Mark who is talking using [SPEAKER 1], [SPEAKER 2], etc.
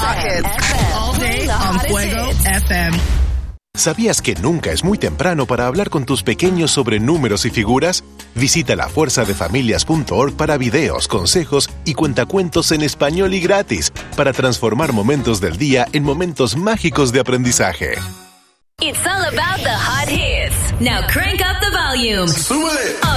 [SPEAKER 1] All day on Fuego FM.
[SPEAKER 2] ¿Sabías que nunca es muy temprano para hablar con tus pequeños sobre números y figuras? Visita lafuerzadefamilias.org para videos, consejos y cuentacuentos en español y gratis para transformar momentos del día en momentos mágicos de aprendizaje.
[SPEAKER 3] It's all about the hot hits. Now crank up the volume.
[SPEAKER 4] ¡Súbele!